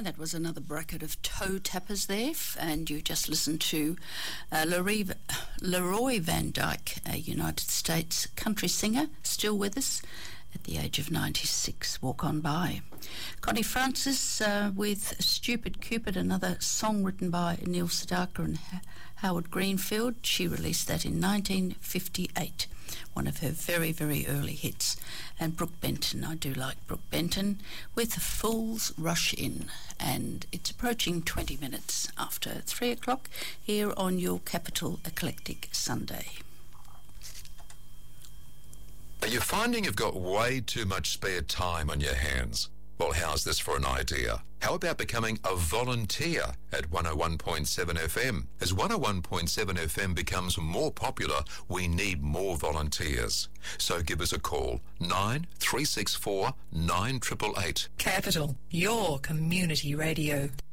And that was another bracket of toe tappers there, and you just listened to Leroy Van Dyke, a United States country singer, still with us at the age of 96. Walk On By. Connie Francis with Stupid Cupid, another song written by Neil Sedaka and Howard Greenfield. She released that in 1958, one of her very, very early hits. And Brooke Benton, I do like Brooke Benton, with Fools Rush In. And it's approaching 20 minutes after 3 o'clock here on your Capital Eclectic Sunday. Are you finding you've got way too much spare time on your hands? Well, how's this for an idea? How about becoming a volunteer at 101.7 FM? As 101.7 FM becomes more popular, we need more volunteers. So give us a call, 9364 9888. Capital, your community radio.